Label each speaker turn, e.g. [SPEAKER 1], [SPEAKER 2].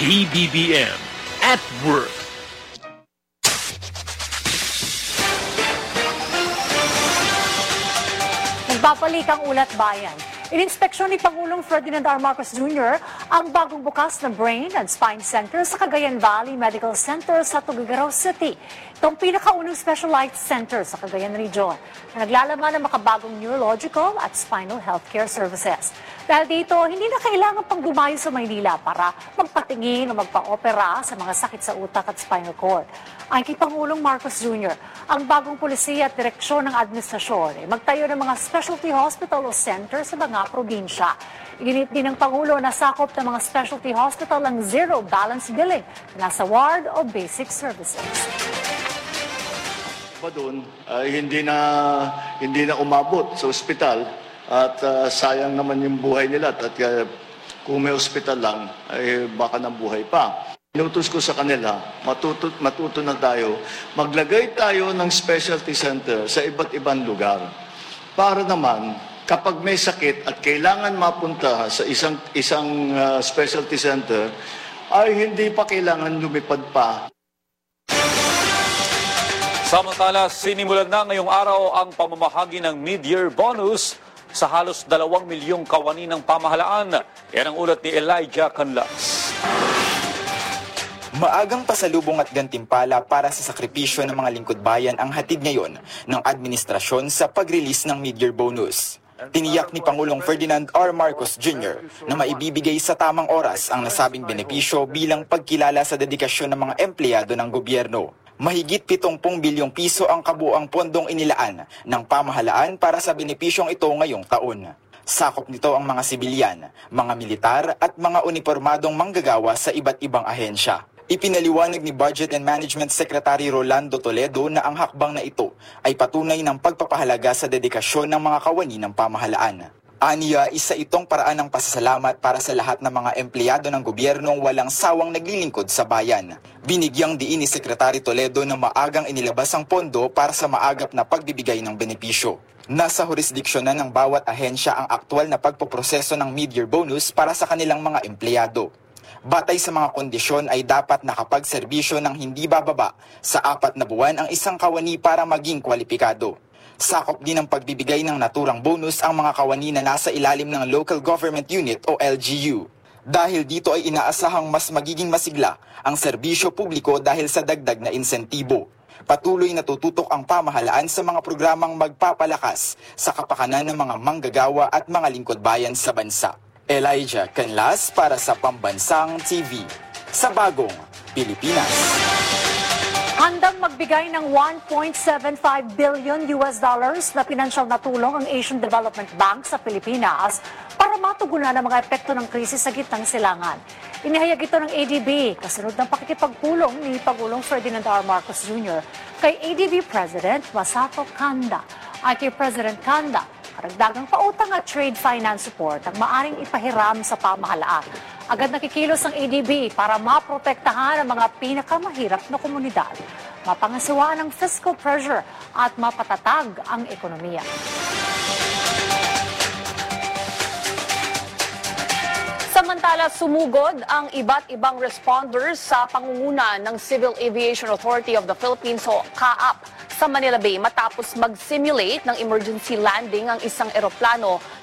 [SPEAKER 1] PBBM at Work.
[SPEAKER 2] Nagbabalik ang Ulat Bayan. Ininspeksyon ni Pangulong Ferdinand R. Marcos Jr. ang bagong bukas na Brain and Spine Center sa Cagayan Valley Medical Center sa Tuguegarao City. Itong pinakaunang specialized center sa Cagayan Region na naglalaman ng makabagong neurological at spinal healthcare services. Dahil dito, hindi na kailangan pang dumayo sa Maynila para magpatingin o magpa-opera sa mga sakit sa utak at spinal cord. Ang kay Pangulong Marcos Jr., ang bagong pulisiya at direksyon ng administrasyon ay magtayo ng mga specialty hospital o center sa mga probinsya. Iginit din ng Pangulo na sakop ng mga specialty hospital ang zero balance billing na nasa ward o basic services.
[SPEAKER 3] Doon hindi na umabot sa ospital at sayang naman yung buhay nila at kung may ospital lang ay baka nabuhay pa. Inutos ko sa kanila, matuto na tayo, maglagay tayo ng specialty center sa iba't ibang lugar para naman kapag may sakit at kailangan mapunta sa isang specialty center ay hindi pa kailangan lumipad pa.
[SPEAKER 4] Samantala, sinimulan na ngayong araw ang pamamahagi ng mid-year bonus sa halos 2 milyong kawani ng pamahalaan. Yan ang ulat ni Elijah Canlas.
[SPEAKER 5] Maagang pasalubong at gantimpala para sa sakripisyo ng mga lingkod bayan ang hatid ngayon ng administrasyon sa pag-release ng mid-year bonus. Tiniyak ni Pangulong Ferdinand R. Marcos Jr. na maibibigay sa tamang oras ang nasabing benepisyo bilang pagkilala sa dedikasyon ng mga empleyado ng gobyerno. Mahigit 70 bilyong piso ang kabuuang pondong inilaan ng pamahalaan para sa benepisyong ito ngayong taon. Sakop nito ang mga sibilyan, mga militar at mga unipormadong manggagawa sa iba't ibang ahensya. Ipinaliwanag ni Budget and Management Secretary Rolando Toledo na ang hakbang na ito ay patunay ng pagpapahalaga sa dedikasyon ng mga kawani ng pamahalaan. Aniya, isa itong paraan ng pasasalamat para sa lahat ng mga empleyado ng gobyernong walang sawang naglilingkod sa bayan. Binigyang diin ni Secretary Toledo na maagang inilabas ang pondo para sa maagap na pagbibigay ng benepisyo. Nasa jurisdiksyon na ng bawat ahensya ang aktwal na pagpoproseso ng mid-year bonus para sa kanilang mga empleyado. Batay sa mga kondisyon ay dapat nakapagserbisyo ng hindi bababa sa 4 na buwan ang isang kawani para maging kwalipikado. Sakop din ng pagbibigay ng naturang bonus ang mga kawani na nasa ilalim ng Local Government Unit o LGU. Dahil dito ay inaasahang mas magiging masigla ang serbisyo publiko dahil sa dagdag na insentibo. Patuloy na tututok ang pamahalaan sa mga programang magpapalakas sa kapakanan ng mga manggagawa at mga lingkod bayan sa bansa. Elijah Canlas para sa Pambansang TV sa Bagong Pilipinas.
[SPEAKER 2] Handang magbigay ng $1.75 billion na pinansyal na tulong ang Asian Development Bank sa Pilipinas para matugunan ang mga epekto ng krisis sa gitnang silangan. Inihayag ito ng ADB kasunod ng pakikipagpulong ni Pangulong Ferdinand R. Marcos Jr. kay ADB President Masato Kanda. Ay kay President Kanda, karagdagang pautang at trade finance support ang maaring ipahiram sa pamahalaan. Agad nakikilos ang ADB para maprotektahan ang mga pinakamahirap na komunidad, mapangasiwaan ang fiscal pressure at mapatatag ang ekonomiya. Samantala, sumugod ang iba't ibang responders sa pangunguna ng Civil Aviation Authority of the Philippines o CAAP sa Manila Bay matapos mag-simulate ng emergency landing ang isang eroplano